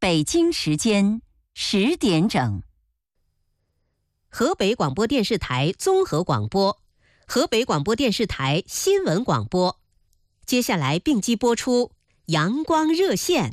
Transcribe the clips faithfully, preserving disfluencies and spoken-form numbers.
北京时间十点整。 河北广播电视台综合广播，河北广播电视台新闻广播。接下来并机播出阳光热线。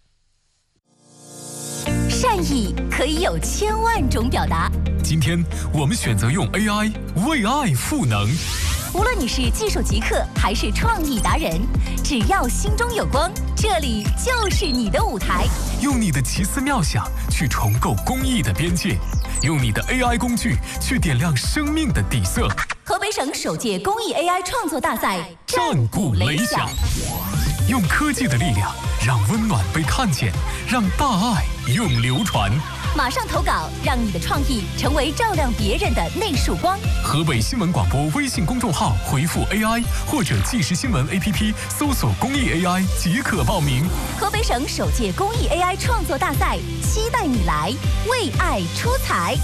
善意可以有千万种表达， 今天我们选择用 A I 为爱赋能。 无论你是技术极客还是创意达人，只要心中有光，这里就是你的舞台。 用你的奇思妙想去重构公益的边界，用你的 A I 工具去点亮生命的底色。 河北省首届公益 A I 创作大赛战鼓擂响，用科技的力量让温暖被看见，让大爱永流传。 马上投稿，让你的创意成为照亮别人的那束光。 河北新闻广播微信公众号回复 A I 或者即时新闻 A P P 搜索公益 A I 即可报名。 河北省首届公益 A I 创作大赛，期待你来为爱出彩。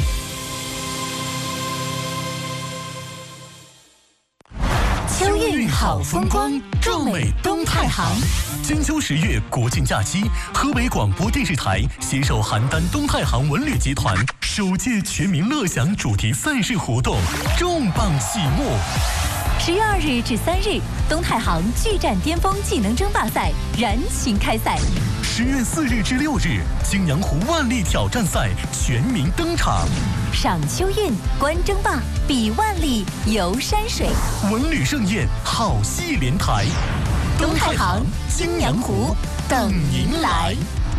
秋韵好风光，壮美东太行。 金秋十月国庆假期，河北广播电视台携手邯郸东太行文旅集团首届全民乐享主题赛事活动重磅启幕。 十月二日至三日，东太行巨战巅峰技能争霸赛燃情开赛。 十月四日至六日，泾阳湖万历挑战赛全民登场。 赏秋韵，观争霸，比万历，游山水， 文旅盛宴，好戏连台。 东太行，泾阳湖，等您来。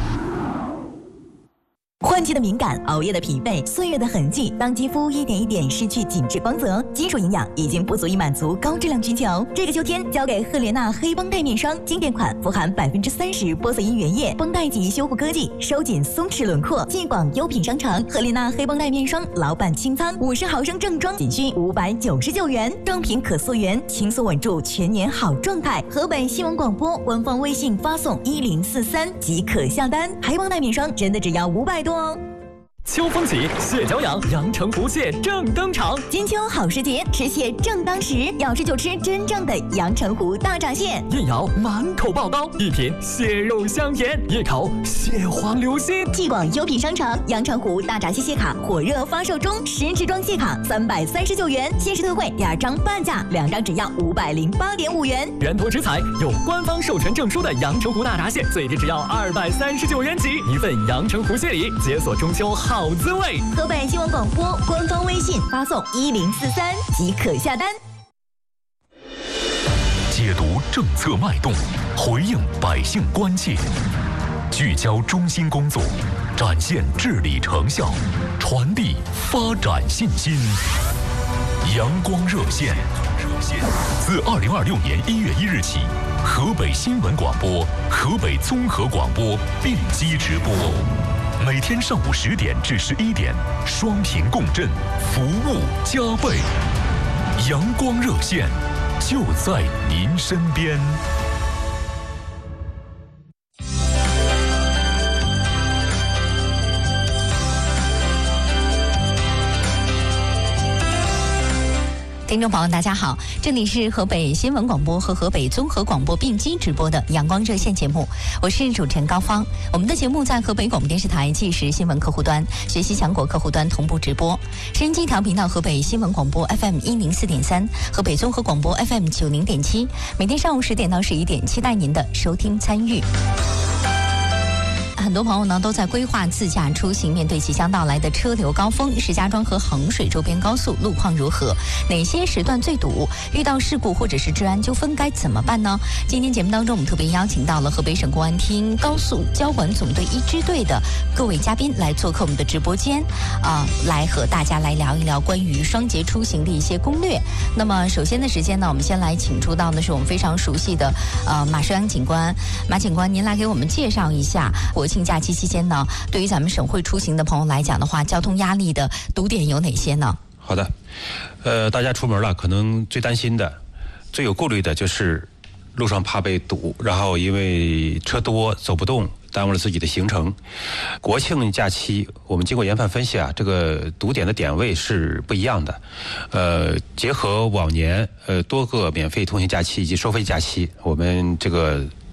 换季的敏感，熬夜的疲惫，岁月的痕迹，当肌肤一点一点失去紧致光泽，基础营养已经不足以满足高质量需求。这个秋天，交给赫莲娜黑绷带面霜经典款，富含百分之三十玻色因原液绷带级修护科技，收紧松弛轮廓。继广优品商城赫莲娜黑绷带面霜老板清仓五十毫升正装，仅需五百九十九元，正品可溯源，轻松稳住全年好状态。河北新闻广播官方微信发送一零四三即可下单，黑绷带面霜真的只要五百多。 秋风起，蟹脚痒，阳澄湖蟹正登场。 金秋好时节，吃蟹正当时，要吃就吃真正的阳澄湖大闸蟹。 一咬满口爆刀，一品蟹肉香甜，一口蟹黄流心。 继广优品商城阳澄湖大闸蟹蟹卡火热发售中，十支装蟹卡三百三十九元，限时特惠两张半价，两张只要五百零八点五元。 源头食材有官方授权证书的阳澄湖大闸蟹，最低只要二百三十九元起，一份阳澄湖蟹礼，解锁中秋好。好滋味！ 河北新闻广播官方微信发送一零四三即可下单。 解读政策脉动，回应百姓关切，聚焦中心工作，展现治理成效，传递发展信心。阳光热线，自二零二六年一月一日起，河北新闻广播、河北综合广播并机直播。每天上午十点至十一点，双频共振，服务加倍。阳光热线就在您身边。 听众朋友大家好，这里是河北新闻广播和河北综合广播并机直播的阳光热线节目，我是主持人高芳。我们的节目在河北广播电视台即时新闻客户端、学习强国客户端同步直播，收音机调频道河北新闻广播 F M 一零四点三，河北综合广播 F M 九零点七，每天上午十点到十一点，期待您的收听参与。很多朋友呢都在规划自驾出行，面对即将到来的车流高峰，石家庄和衡水周边高速路况如何？哪些时段最堵？遇到事故或者是治安纠纷该怎么办呢？今天节目当中，我们特别邀请到了河北省公安厅高速交管总队一支队的各位嘉宾来做客我们的直播间，啊、呃，来和大家来聊一聊关于双节出行的一些攻略。那么首先的时间呢，我们先来请出到的是我们非常熟悉的呃马寿阳警官，马警官，您来给我们介绍一下国庆假期期间呢，对于咱们省会出行的朋友来讲的话，交通压力的堵点有哪些呢？ 好的，呃，大家出门了，可能最担心的、最有顾虑的就是路上怕被堵，然后因为车多走不动，耽误了自己的行程。国庆假期，我们经过研判分析啊，这个堵点的点位是不一样的。呃，结合往年呃多个免费通行假期以及收费假期，我们这个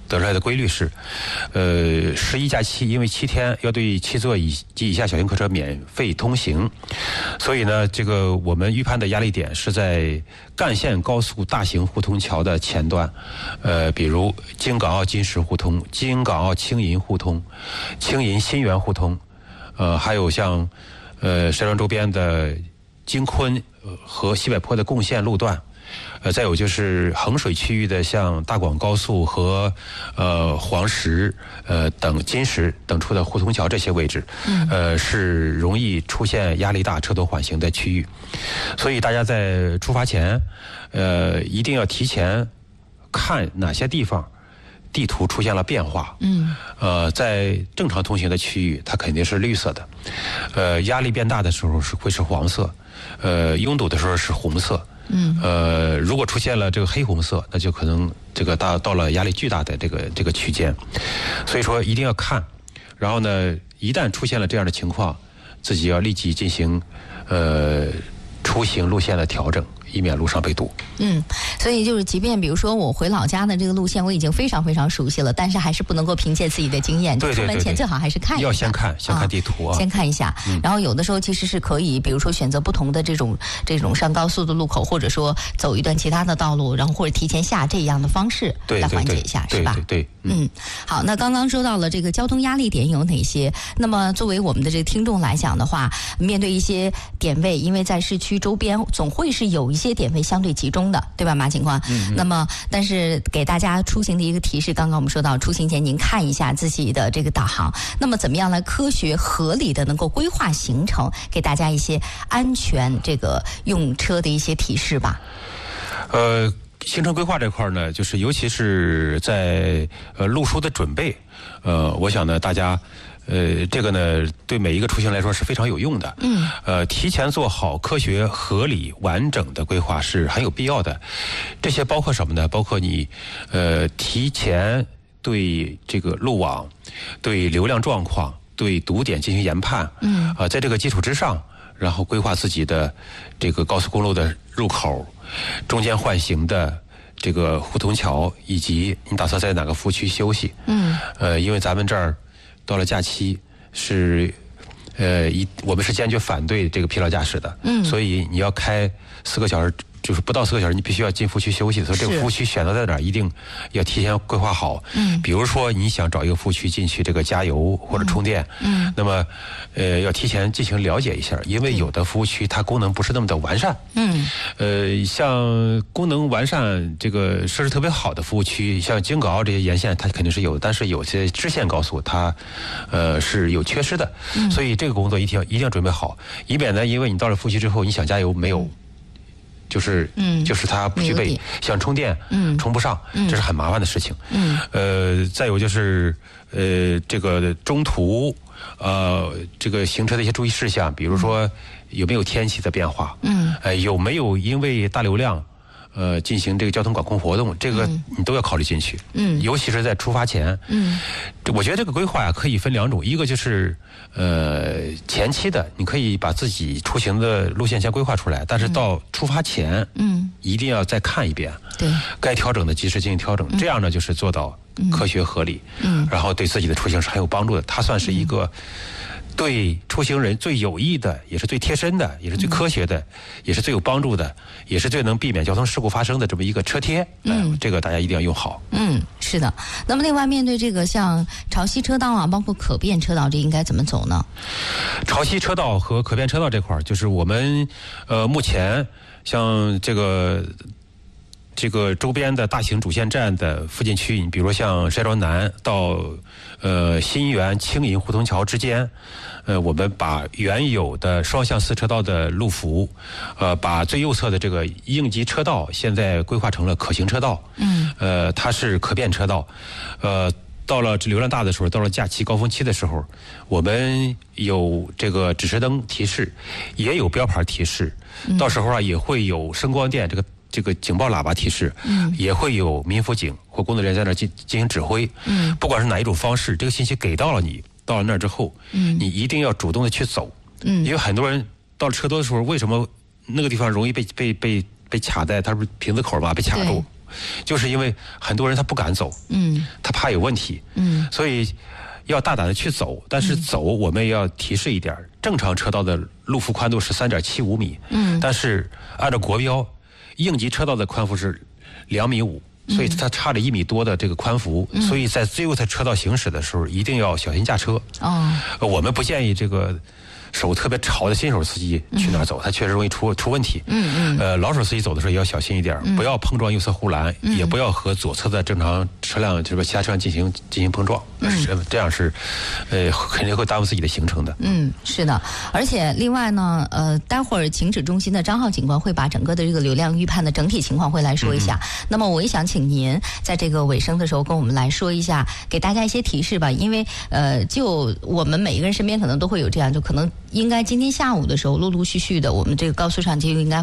得出来的规律是，呃，十一加七，因为七天要对七座以及以下小型客车免费通行，所以呢，这个我们预判的压力点是在干线高速大型互通桥的前端，呃，比如京港澳金石互通、京港澳青银互通、青银新源互通，呃，还有像呃石家庄周边的京昆和西柏坡的共线路段。呃，再有就是衡水区域的像大广高速和呃黄石呃等金石等处的互通桥这些位置，呃是容易出现压力大、车多缓行的区域，所以大家在出发前，呃一定要提前看哪些地方地图出现了变化。嗯，呃，在正常通行的区域，它肯定是绿色的，呃，压力变大的时候是会是黄色，呃，拥堵的时候是红色。嗯，呃，如果出现了这个黑红色，那就可能这个大到了压力巨大的这个这个区间，所以说一定要看，然后呢，一旦出现了这样的情况，自己要立即进行呃出行路线的调整，以免路上被堵。 嗯，所以就是即便比如说我回老家的这个路线我已经非常非常熟悉了，但是还是不能够凭借自己的经验， 对对对对， 出门前最好还是看一下， 要先看先看地图啊， 先看一下、嗯、然后有的时候其实是可以比如说选择不同的这种这种上高速的路口，或者说走一段其他的道路，然后或者提前下这样的方式来缓解一下， 对对对， 是吧？ 对对对， 嗯, 嗯，好，那刚刚说到了这个交通压力点有哪些，那么作为我们的这个听众来讲的话，面对一些点位，因为在市区周边总会是有一些点位相对集中的，对吧，马警官？嗯, 嗯。那么，但是给大家出行的一个提示，刚刚我们说到，出行前您看一下自己的这个导航，那么怎么样来科学合理的能够规划行程，给大家一些安全这个用车的一些提示吧。 呃。行程规划这块呢，就是尤其是在呃路书的准备，呃，我想呢，大家呃这个呢，对每一个出行来说是非常有用的。嗯。呃，提前做好科学、合理、完整的规划是很有必要的。这些包括什么呢？包括你呃提前对这个路网、对流量状况、对堵点进行研判。嗯。啊、呃，在这个基础之上，然后规划自己的这个高速公路的入口。中间换行的这个互通桥，以及你打算在哪个服务区休息？嗯，呃，因为咱们这儿到了假期是，呃，一我们是坚决反对这个疲劳驾驶的。嗯，所以你要开四个小时。就是不到四个小时，你必须要进服务区休息，所以这个服务区选择在哪儿，一定要提前规划好。嗯，比如说你想找一个服务区进去这个加油或者充电，嗯，那么呃要提前进行了解一下，因为有的服务区它功能不是那么的完善。嗯，呃，像功能完善、这个设施特别好的服务区，像京港澳这些沿线，它肯定是有，但是有些支线高速它呃是有缺失的，嗯、所以这个工作一定要一定要准备好，以免呢，因为你到了服务区之后，你想加油没有。嗯就是，嗯，就是它不具备，想充电，嗯，充不上，嗯，这是很麻烦的事情，嗯，呃，再有就是，呃，这个中途，呃，这个行车的一些注意事项，比如说有没有天气的变化，嗯，呃，有没有因为大流量，呃，进行这个交通管控活动，这个你都要考虑进去，嗯，尤其是在出发前，嗯，我觉得这个规划呀、啊、可以分两种，一个就是。呃，前期的你可以把自己出行的路线先规划出来，但是到出发前，嗯，一定要再看一遍，对，该调整的及时进行调整，嗯、这样呢就是做到科学合理，嗯，然后对自己的出行是很有帮助的。它算是一个对出行人最有益的，也是最贴身的，也是最科学的，嗯、也是最有帮助的，也是最能避免交通事故发生的这么一个车贴。嗯、呃，这个大家一定要用好。 嗯，是的。那么另外面对这个像潮汐车道啊，包括可变车道，这应该怎么走呢？ 潮汐车道和可变车道这块儿，就是我们呃目前像这个。这个周边的大型主线站的附近区域，你比如说像石家庄南到呃新源青银互通桥之间，呃，我们把原有的双向四车道的路幅，呃，把最右侧的这个应急车道现在规划成了可行车道，嗯，呃，它是可变车道，呃。到了流量大的时候，到了假期高峰期的时候，我们有这个指示灯提示，也有标牌提示，嗯、到时候啊也会有声光电这个这个警报喇叭提示，嗯、也会有民辅警或工作人员在那进进行指挥。嗯、不管是哪一种方式，这个信息给到了你，到了那儿之后，嗯、你一定要主动的去走，嗯、因为很多人到了车多的时候，为什么那个地方容易被被被被卡在，它不是瓶子口嘛，被卡住。 就是因为很多人他不敢走， 嗯， 他怕有问题， 嗯， 所以要大胆的去走。但是走我们也要提示一点，正常车道的路幅宽度是三点七五米，嗯，但是按照国标，应急车道的宽幅是两米五。所以它差了一米多的这个宽幅，嗯、所以在自由赛车道行驶的时候，一定要小心驾车。哦，我们不建议这个手特别潮的新手司机去那儿走，嗯、他确实容易出出问题。嗯嗯。呃，老手司机走的时候也要小心一点，嗯、不要碰撞右侧护栏，嗯、也不要和左侧的正常车辆这个其他车辆进行进行碰撞。嗯，这样是，呃，肯定会耽误自己的行程的。 嗯，是的。而且另外呢，呃，待会儿情指中心的张浩警官会把整个的这个流量预判的整体情况会来说一下。嗯、那么我也想请您在这个尾声的时候跟我们来说一下，给大家一些提示吧。因为呃，就我们每一个人身边可能都会有这样，就可能应该今天下午的时候陆陆续续的，我们这个高速上就应该